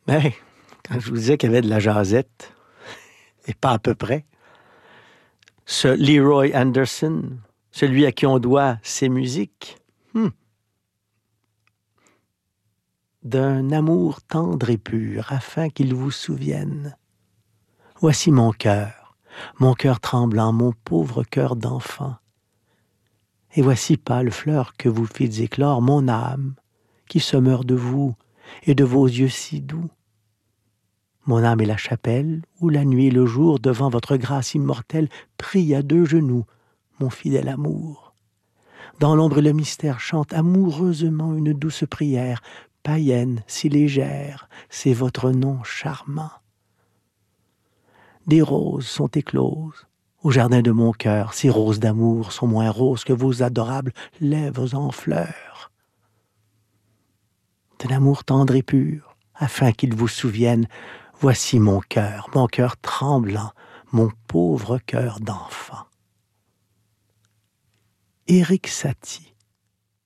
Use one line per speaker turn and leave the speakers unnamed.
Mais quand je vous disais qu'il y avait de la jasette, et pas à peu près, ce Leroy Anderson, celui à qui on doit ses musiques, d'un amour tendre et pur, afin qu'il vous souvienne. Voici mon cœur tremblant, mon pauvre cœur d'enfant. Et voici pâle fleur que vous fîtes éclore, mon âme, qui se meurt de vous et de vos yeux si doux. Mon âme est la chapelle, où la nuit et le jour, devant votre grâce immortelle, prie à deux genoux, mon fidèle amour. Dans l'ombre et le mystère chante amoureusement une douce prière, païenne, si légère, c'est votre nom charmant. Des roses sont écloses au jardin de mon cœur, ces roses d'amour sont moins roses que vos adorables lèvres en fleurs. D'un amour tendre et pur, afin qu'il vous souvienne, voici mon cœur tremblant, mon pauvre cœur d'enfant. Éric Satie.